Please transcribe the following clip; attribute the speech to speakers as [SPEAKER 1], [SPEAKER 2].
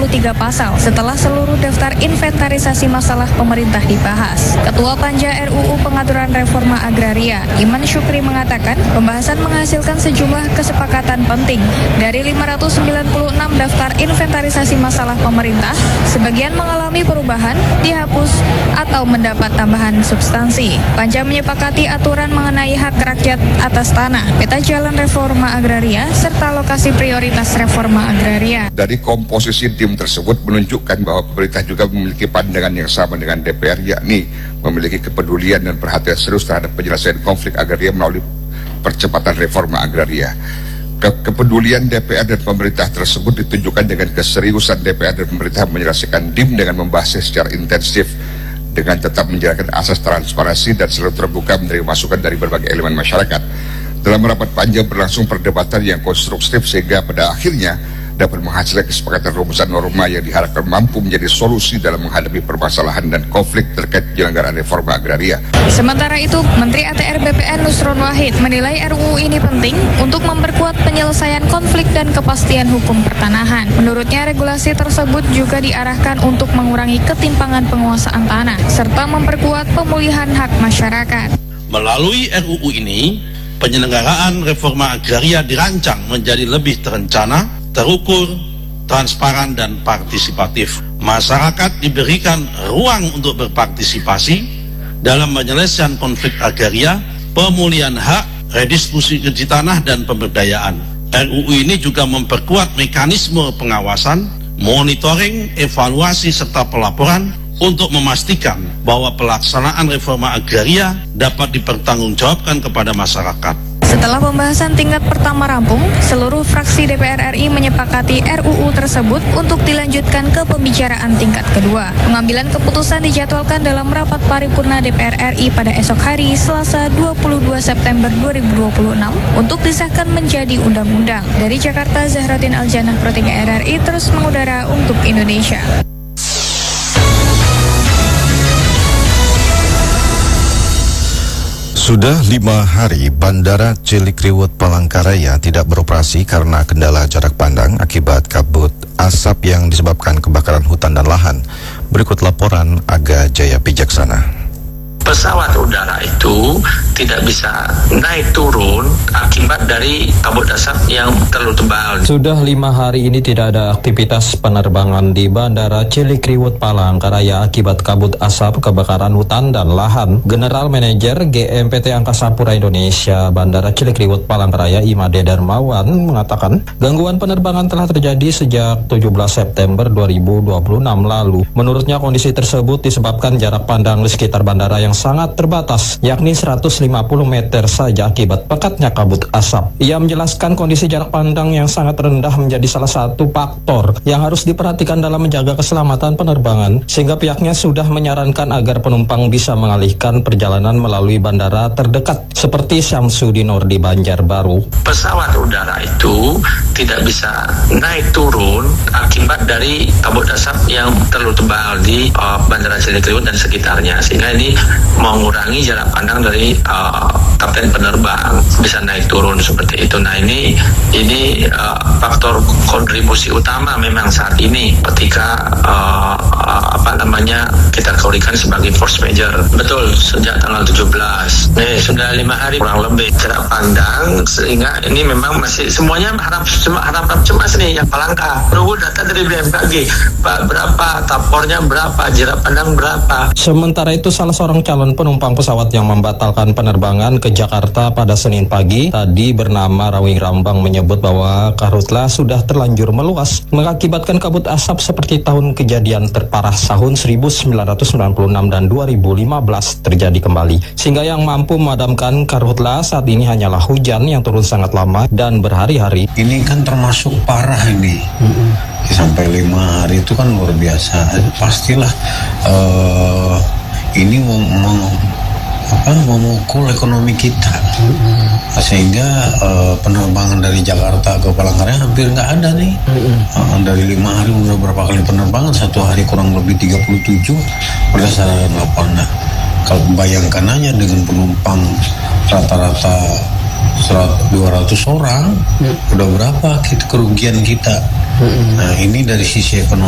[SPEAKER 1] 23 pasal setelah seluruh daftar inventarisasi masalah pemerintah dibahas. Ketua Panja RUU Pengaturan Reforma Agraria, Iman Syukri mengatakan pembahasan menghasilkan sejumlah kesepakatan penting. Dari 596 daftar inventarisasi masalah pemerintah, sebagian mengalami perubahan, dihapus, atau mendapat tambahan substansi. Panja menyepakati aturan mengenai hak rakyat atas tanah, peta jalan reforma agraria, serta lokasi prioritas reforma agraria.
[SPEAKER 2] Dari komposisi tim tersebut menunjukkan bahwa pemerintah juga memiliki pandangan yang sama dengan DPR, yakni memiliki kepedulian dan perhatian serius terhadap penyelesaian konflik agraria melalui percepatan reforma agraria. Kepedulian DPR dan pemerintah tersebut ditunjukkan dengan keseriusan DPR dan pemerintah menyelesaikan DIM dengan membahasnya secara intensif, dengan tetap menjalankan asas transparansi dan selalu terbuka menerima masukan dari berbagai elemen masyarakat. Dalam rapat panjang berlangsung perdebatan yang konstruktif sehingga pada akhirnya dapat menghasilkan kesepakatan rumusan norma yang diharapkan mampu menjadi solusi dalam menghadapi permasalahan dan konflik terkait penyelenggaraan reforma agraria.
[SPEAKER 1] Sementara itu, Menteri ATR BPN Nusron Wahid menilai RUU ini penting untuk memperkuat penyelesaian konflik dan kepastian hukum pertanahan. Menurutnya, regulasi tersebut juga diarahkan untuk mengurangi ketimpangan penguasaan tanah serta memperkuat pemulihan hak masyarakat.
[SPEAKER 3] Melalui RUU ini, penyelenggaraan reforma agraria dirancang menjadi lebih terencana, terukur, transparan, dan partisipatif. Masyarakat diberikan ruang untuk berpartisipasi dalam penyelesaian konflik agraria, pemulihan hak, redistribusi tanah, dan pemberdayaan. RUU ini juga memperkuat mekanisme pengawasan, monitoring, evaluasi, serta pelaporan untuk memastikan bahwa pelaksanaan reforma agraria dapat dipertanggungjawabkan kepada masyarakat.
[SPEAKER 1] Setelah pembahasan tingkat pertama rampung, seluruh fraksi DPR RI menyepakati RUU tersebut untuk dilanjutkan ke pembicaraan tingkat kedua. Pengambilan keputusan dijadwalkan dalam rapat paripurna DPR RI pada esok hari, Selasa 22 September 2026, untuk disahkan menjadi undang-undang. Dari Jakarta, Zahratin Aljannah, Pro 3 RRI terus mengudara untuk Indonesia.
[SPEAKER 4] Sudah 5 hari Bandara Cilikriwut Palangkaraya tidak beroperasi karena kendala jarak pandang akibat kabut asap yang disebabkan kebakaran hutan dan lahan. Berikut laporan Aga Jaya Pijaksana.
[SPEAKER 5] Pesawat udara itu tidak bisa naik turun akibat dari kabut asap yang terlalu tebal.
[SPEAKER 6] Sudah 5 hari ini tidak ada aktivitas penerbangan di Bandara Cilikriwut Palangkaraya akibat kabut asap kebakaran hutan dan lahan. General Manager GMPT Angkasa Pura Indonesia Bandara Cilikriwut Palangkaraya Imade Darmawan mengatakan gangguan penerbangan telah terjadi sejak 17 September 2026 lalu. Menurutnya kondisi tersebut disebabkan jarak pandang di sekitar bandara yang sangat terbatas, yakni 150 meter saja akibat pekatnya kabut asap. Ia menjelaskan kondisi jarak pandang yang sangat rendah menjadi salah satu faktor yang harus diperhatikan dalam menjaga keselamatan penerbangan, sehingga pihaknya sudah menyarankan agar penumpang bisa mengalihkan perjalanan melalui bandara terdekat seperti Syamsuddinur di Banjarbaru.
[SPEAKER 5] Pesawat udara itu tidak bisa naik turun akibat dari kabut asap yang terlalu tebal di Bandara Cilikriwut dan sekitarnya, sehingga ini mengurangi jarak pandang dari kapten penerbang bisa naik turun seperti itu. Nah ini faktor kontribusi utama memang saat ini ketika kita kategorikan sebagai force major. Betul, sejak tanggal 17. Sudah 5 hari kurang lebih jarak pandang, sehingga ini memang masih semuanya harap cemas nih yang Palangka. Tunggu data dari BMKG, berapa tapornya, berapa jarak pandang berapa.
[SPEAKER 6] Sementara itu salah seorang calon penumpang pesawat yang membatalkan penerbangan ke Jakarta pada Senin pagi tadi bernama Rawing Rambang menyebut bahwa karhutlah sudah terlanjur meluas mengakibatkan kabut asap seperti tahun kejadian terparah tahun 1996 dan 2015 terjadi kembali, sehingga yang mampu memadamkan karhutlah saat ini hanyalah hujan yang turun sangat lama dan berhari-hari.
[SPEAKER 7] Ini kan termasuk parah ini. Sampai 5 hari itu kan luar biasa. Pastilah ini memukul ekonomi kita, sehingga penerbangan dari Jakarta ke Palangkaraya hampir nggak ada nih. Dari 5 hari udah berapa kali penerbangan, 1 hari kurang lebih 37 berdasarkan laporan. Kalau bayangkan aja dengan penumpang rata-rata 200 orang, udah berapa kerugian kita. Nah ini dari sisi ekonomi.